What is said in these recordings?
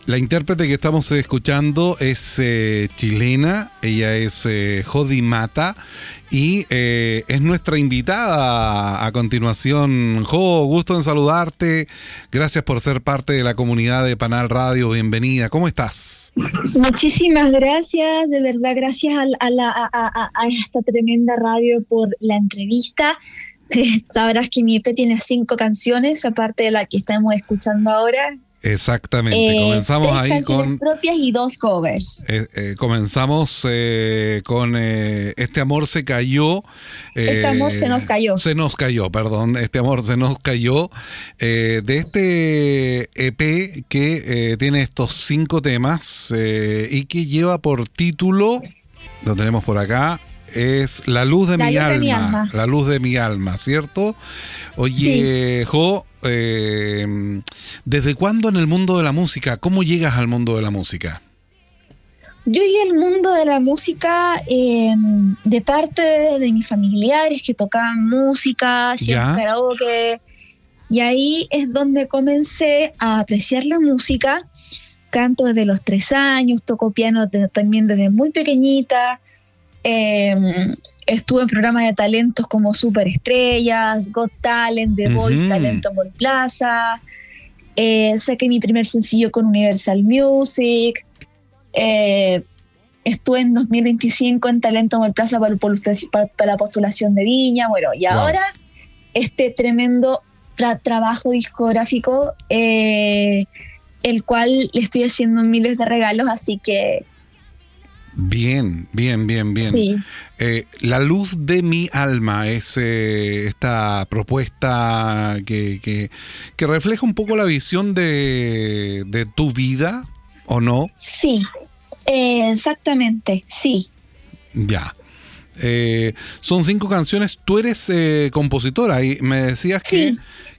La intérprete que estamos escuchando es chilena, ella es Jody Mata y es nuestra invitada a continuación. Jo, gusto en saludarte, gracias por ser parte de la comunidad de Panal Radio, bienvenida, ¿cómo estás? Muchísimas gracias, de verdad, gracias a esta tremenda radio por la entrevista. Sabrás que mi EP tiene 5 canciones, aparte de la que estamos escuchando ahora. Exactamente, comenzamos 3 ahí canciones con propias y 2 covers. Comenzamos con Este amor se cayó. Este amor se nos cayó. Se nos cayó, perdón. Este amor se nos cayó. De este EP que tiene estos 5 temas y que lleva por título, lo tenemos por acá, es La luz de mi alma. La luz de mi alma, ¿cierto? Oye, sí. Jo, ¿desde cuándo en el mundo de la música? ¿Cómo llegas al mundo de la música? Yo llegué al mundo de la música de parte de mis familiares que tocaban música, hacían karaoke, y ahí es donde comencé a apreciar la música. Canto desde los 3 años, toco piano también desde muy pequeñita. Estuve en programas de talentos como Superestrellas, Got Talent, The Voice, Talento Mall Plaza. Saqué mi primer sencillo con Universal Music. Estuve en 2025 en Talento Mall Plaza para la postulación de Viña. Bueno, y ahora este tremendo trabajo discográfico, el cual le estoy haciendo miles de regalos, así que Bien. Sí. La luz de mi alma es esta propuesta que refleja un poco la visión de tu vida, ¿o no? Sí, exactamente, sí. Ya. Son 5 canciones. Tú eres compositora y me decías sí,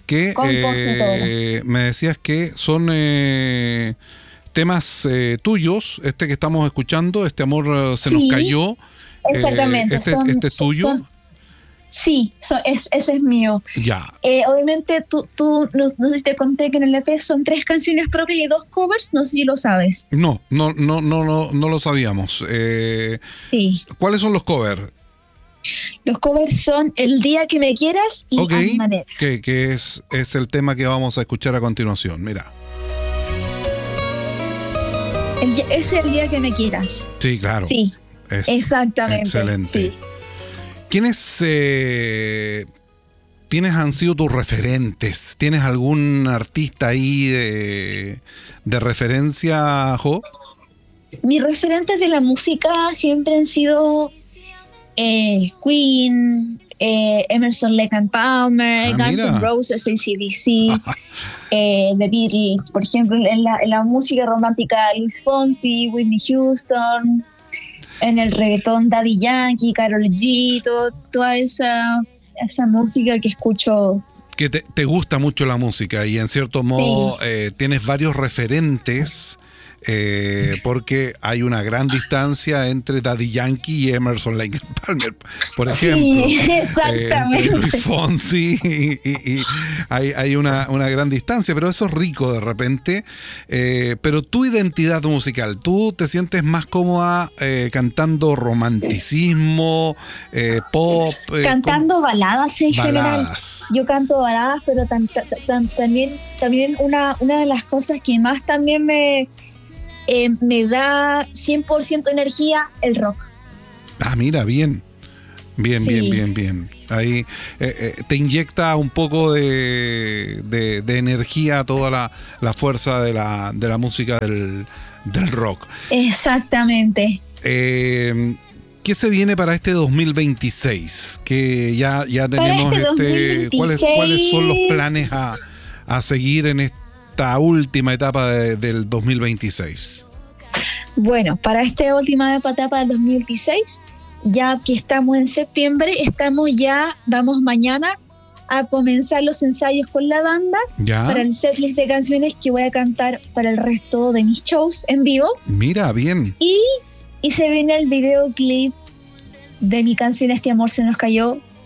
me decías que son temas tuyos, este que estamos escuchando, Este amor se nos cayó. Exactamente. Este es tuyo. Sí, ese es mío. Ya. Obviamente tú no sé si te conté que en el EP son 3 canciones propias y 2 covers, no sé si lo sabes. No lo sabíamos. Sí. ¿Cuáles son los covers? Los covers son El día que me quieras y A mi manera. Que es el tema que vamos a escuchar a continuación, mira. Es El día que me quieras. Sí, claro. Sí, exactamente. Excelente. Sí. ¿Quiénes han sido tus referentes? ¿Tienes algún artista ahí de referencia, Jo? Mis referentes de la música siempre han sido Queen, Emerson, Lake and Palmer, Guns N' Roses, AC/DC, The Beatles, por ejemplo, en la música romántica, Luis Fonsi, Whitney Houston, en el reggaetón Daddy Yankee, Karol G, toda esa música que escucho. Que te gusta mucho la música y en cierto modo tienes varios referentes. Porque hay una gran distancia entre Daddy Yankee y Emerson Lake and Palmer, por ejemplo. Sí, exactamente. Entre Luis Fonsi y hay una gran distancia, pero eso es rico de repente. Pero tu identidad musical, ¿tú te sientes más cómoda cantando romanticismo, pop? Cantando baladas en general. Yo canto baladas, pero también una de las cosas que más también me da 100% energía, el rock. Ah, mira, bien. Ahí te inyecta un poco de energía toda la fuerza de la música del rock. Exactamente. ¿Qué se viene para este 2026? Que ya tenemos ¿cuáles son los planes a seguir en esta última etapa del 2026? Bueno, para esta última etapa del 2026, ya que estamos en septiembre, vamos mañana a comenzar los ensayos con la banda para el setlist de canciones que voy a cantar para el resto de mis shows en vivo. Mira, bien. Y se viene el videoclip de mi canción Este amor se nos cayó,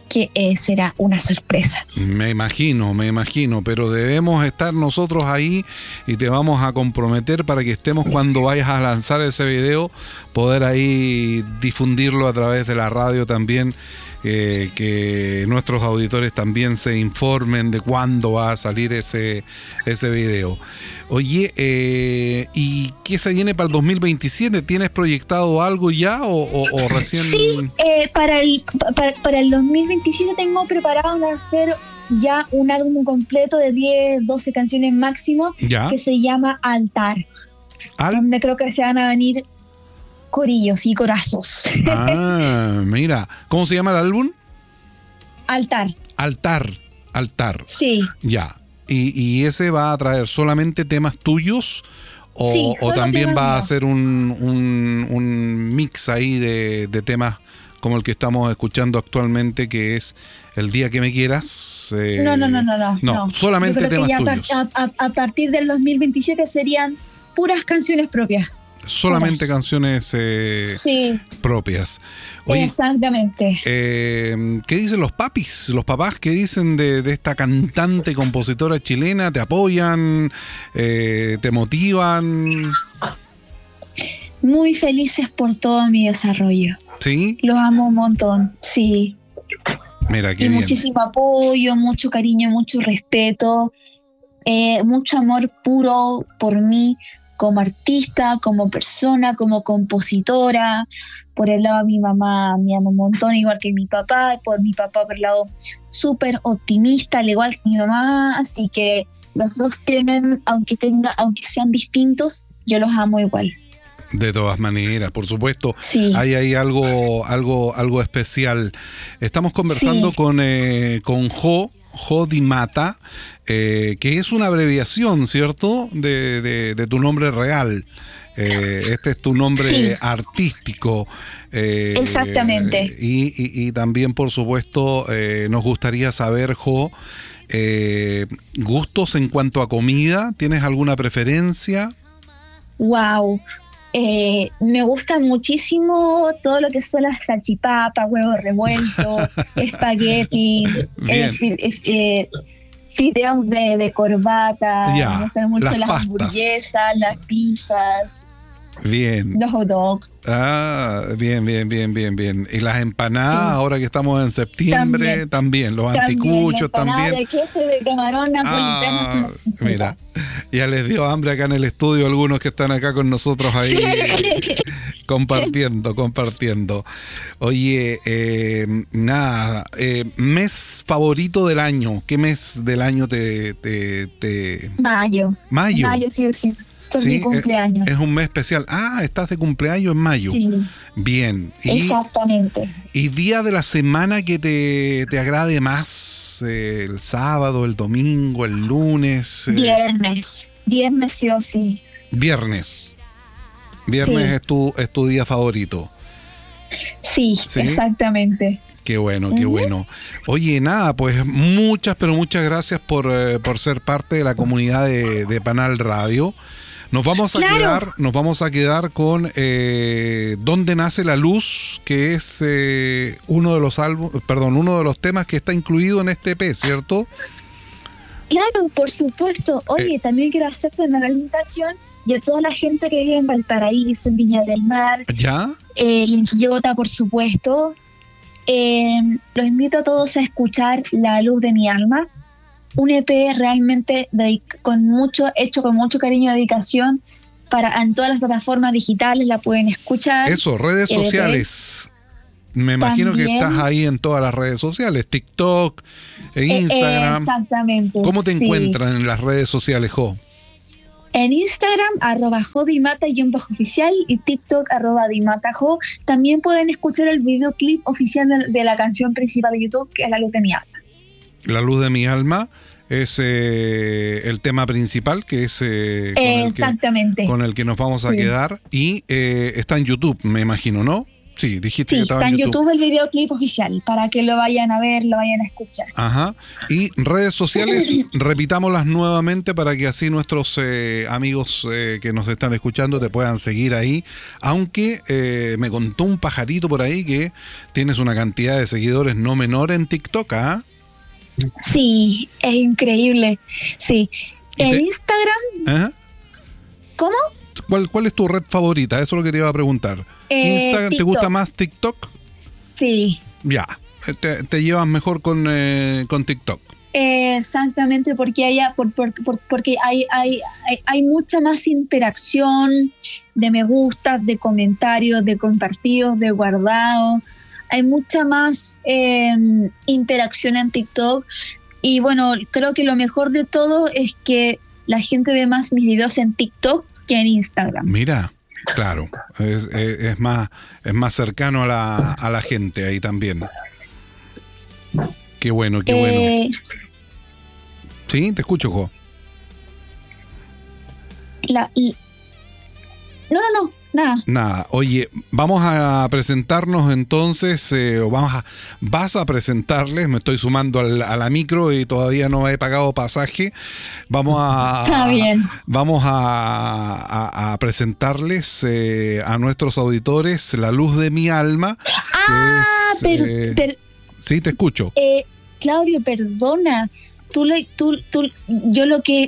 que será una sorpresa. Me imagino, pero debemos estar nosotros ahí y te vamos a comprometer para que estemos cuando vayas a lanzar ese video, poder ahí difundirlo a través de la radio también, que nuestros auditores también se informen de cuándo va a salir ese video. Oye, ¿y qué se viene para el 2027? ¿Tienes proyectado algo ya o recién? Sí, para el 2027 tengo preparado hacer ya un álbum completo de 10, 12 canciones máximo, ¿ya? Que se llama Altar, donde creo que se van a venir corillos y corazos. Ah, mira, ¿cómo se llama el álbum? Altar. Sí. Ya. ¿Y ese va a traer solamente temas tuyos o también va a ser un mix ahí de temas como el que estamos escuchando actualmente, que es El Día que Me Quieras? No, solamente temas tuyos. A partir del 2027 serían puras canciones propias. Solamente canciones propias. Oye, exactamente. ¿Qué dicen los papis, los papás? ¿Qué dicen de esta cantante, compositora chilena? ¿Te apoyan? ¿Te motivan? Muy felices por todo mi desarrollo. ¿Sí? Los amo un montón, sí. Mira, qué y bien. Muchísimo apoyo, mucho cariño, mucho respeto, mucho amor puro por mí, como artista, como persona, como compositora. Por el lado de mi mamá me ama un montón, igual que mi papá. Por mi papá, por el lado súper optimista, al igual que mi mamá. Así que los dos tienen, aunque sean distintos, yo los amo igual. De todas maneras, por supuesto, sí. Hay algo especial. Estamos conversando con Jo Di Mata, que es una abreviación, ¿cierto?, de tu nombre real. Este es tu nombre artístico. Exactamente. Y también, por supuesto, nos gustaría saber, Jo, gustos en cuanto a comida. ¿Tienes alguna preferencia? Wow. Me gusta muchísimo todo lo que son las salchipapas, huevos revueltos, espagueti, fideos de corbata, me gustan mucho las hamburguesas, las pizzas, bien, los hot dogs. Bien. Y las empanadas, ahora que estamos en septiembre, también los anticuchos también. De queso y de camarón napolitano. Mira, ya les dio hambre acá en el estudio algunos que están acá con nosotros ahí compartiendo. Oye, mes favorito del año. ¿Qué mes del año te... Mayo. Mayo, sí. Mi cumpleaños. Es un mes especial. Estás de cumpleaños en mayo. Sí. Bien. Exactamente. ¿Y día de la semana que te agrade más? ¿El sábado, el domingo, el lunes? Viernes sí o sí. Viernes es tu día favorito. Sí, exactamente. Qué bueno. Oye, pues muchas gracias por ser parte de la comunidad de Panal Radio. Nos vamos a quedar con Donde Nace la Luz, que es uno de los temas que está incluido en este EP, ¿cierto? Claro, por supuesto. Oye, también quiero hacerte una invitación y a toda la gente que vive en Valparaíso, en Viña del Mar, ¿ya? Y en Quillota, por supuesto. Los invito a todos a escuchar La Luz de mi Alma, un EP realmente hecho con mucho cariño y dedicación. En todas las plataformas digitales la pueden escuchar. Eso, redes sociales. Me imagino que estás ahí en todas las redes sociales, TikTok, Instagram. Exactamente. ¿Cómo te encuentran en las redes sociales, Jo? En Instagram, @jodimata_oficial y TikTok, @dimatajo. También pueden escuchar el videoclip oficial de la canción principal de YouTube, que es La Luz de mi Alma. La Luz de mi Alma es el tema principal, que es exactamente con el que nos vamos a quedar. Y está en YouTube, me imagino, ¿no? Sí, dijiste Sí, que estaba está en YouTube el videoclip oficial, para que lo vayan a ver, lo vayan a escuchar. Ajá. Y redes sociales, repitámoslas nuevamente para que así nuestros amigos que nos están escuchando te puedan seguir ahí. Aunque me contó un pajarito por ahí que tienes una cantidad de seguidores no menor en TikTok, ¿ah? Sí, es increíble. Sí. En Instagram. Ajá. ¿Cómo? ¿Cuál es tu red favorita? Eso es lo que te iba a preguntar. ¿Instagram TikTok. te gusta más TikTok? Sí. Ya, te llevas mejor con TikTok. Exactamente, porque porque hay mucha más interacción de me gustas, de comentarios, de compartidos, de guardados. Hay mucha más interacción en TikTok. Y bueno, creo que lo mejor de todo es que la gente ve más mis videos en TikTok que en Instagram. Mira, claro, es más cercano a la gente ahí también. Qué bueno, qué bueno. Sí, te escucho, Jo. No, nada. Nada, oye, vamos a presentarnos entonces, vas a presentarles, me estoy sumando a la micro y todavía no he pagado pasaje, Está bien. Vamos a presentarles a nuestros auditores La Luz de mi Alma. Sí, te escucho. Claudio, perdona, yo lo que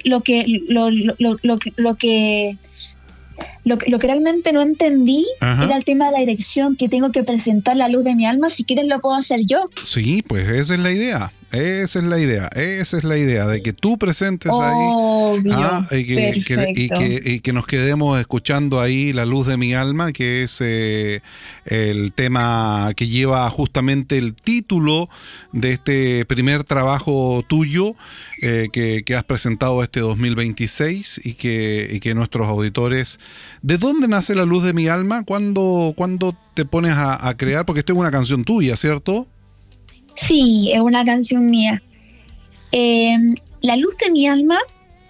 realmente no entendí. Ajá. Era el tema de la dirección, que tengo que presentar La Luz de mi Alma. Si quieres lo puedo hacer yo. Sí, pues esa es la idea. Esa es la idea, de que tú presentes ahí y que nos quedemos escuchando ahí La Luz de mi Alma, que es el tema que lleva justamente el título de este primer trabajo tuyo que has presentado este 2026 y que nuestros auditores... ¿De dónde nace La Luz de mi Alma? ¿Cuándo te pones a crear? Porque esta es una canción tuya, ¿cierto? Sí, es una canción mía. La Luz de mi Alma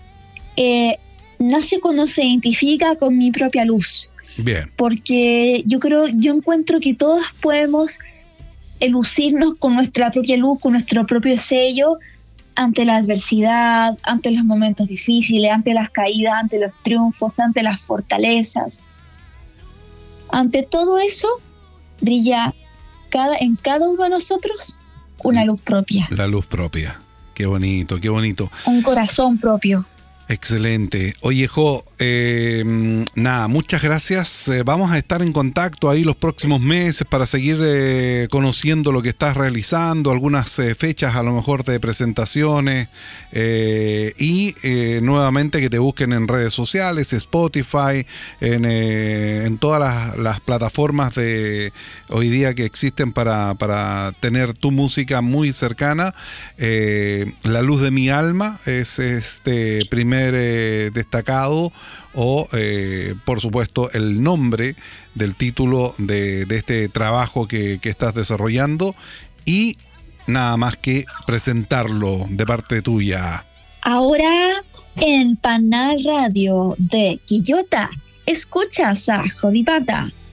nace cuando se identifica con mi propia luz. Bien. Porque yo encuentro que todos podemos lucirnos con nuestra propia luz, con nuestro propio sello, ante la adversidad, ante los momentos difíciles, ante las caídas, ante los triunfos, ante las fortalezas. Ante todo eso, brilla en cada uno de nosotros una luz propia. La luz propia. Qué bonito, qué bonito. Un corazón propio. Excelente. Oye, Jo, nada, muchas gracias. Vamos a estar en contacto ahí los próximos meses para seguir conociendo lo que estás realizando, algunas fechas a lo mejor de presentaciones y nuevamente que te busquen en redes sociales, Spotify, en todas las plataformas de hoy día que existen para tener tu música muy cercana. La Luz de mi Alma es este primer destacado o por supuesto el nombre del título de este trabajo que estás desarrollando y nada más que presentarlo de parte tuya. Ahora en Panal Radio de Quillota escuchas a Jodipata.